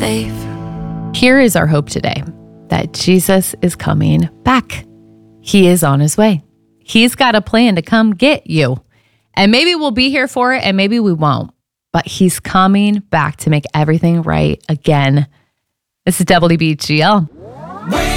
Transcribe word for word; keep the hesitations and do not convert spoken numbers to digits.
safe. Here is our hope today, that Jesus is coming back. He is on his way. He's got a plan to come get you. And maybe we'll be here for it and maybe we won't. But he's coming back to make everything right again. This is W B G L.